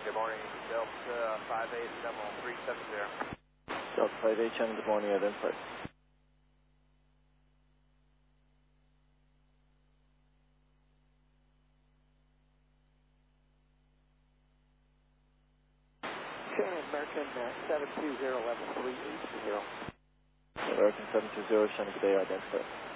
Good morning, Delta 587370. Delta 58, Channel, good morning, identified. American 720 level 380. American 720, Channel, good day, identified.